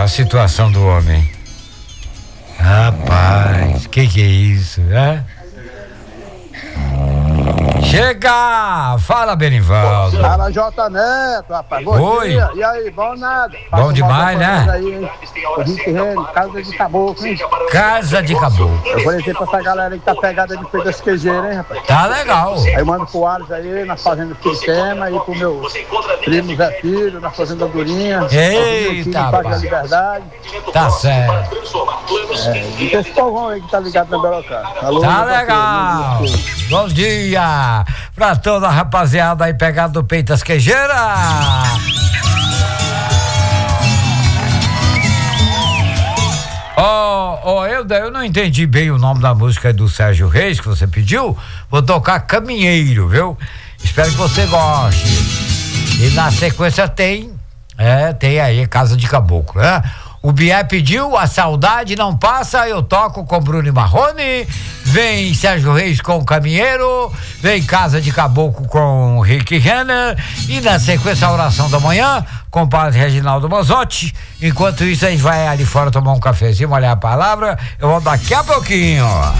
a situação do homem. Rapaz, que é isso, né? Chega! Fala, Benivaldo. Fala, J. Neto, rapaz. Bom Oi. dia. E aí, bom nada? Bom demais, né? Aí, o Rick Renner, Casa de Caboclo, hein? Casa de Caboclo. Eu vou dizer pra essa galera aí que tá pegada de peito das queijeiras, hein, rapaz? Tá legal. Aí eu mando pro Ales aí, na Fazenda Piricema, e pro meu primo Zé Filho, na Fazenda Durinha. Eita, Parque da rapaz. Liberdade. Tá certo. E tem esse povão aí que tá ligado na Belocá. Alô, Tá meu legal. parceiro, Bom dia pra toda a rapaziada aí pegado do peito das queijeiras. Eu não entendi bem o nome da música do Sérgio Reis que você pediu. Vou tocar Caminheiro, viu? Espero que você goste. E na sequência tem aí Casa de Caboclo, né? O Bié pediu A Saudade Não Passa, eu toco com Bruno e Marrone. Vem Sérgio Reis com Caminheiro. Vem Casa de Caboclo com Rick Renner. E na sequência a Oração da Manhã com o padre Reginaldo Mazzotti. Enquanto isso a gente vai ali fora tomar um cafezinho, olhar a palavra. Eu volto daqui a pouquinho.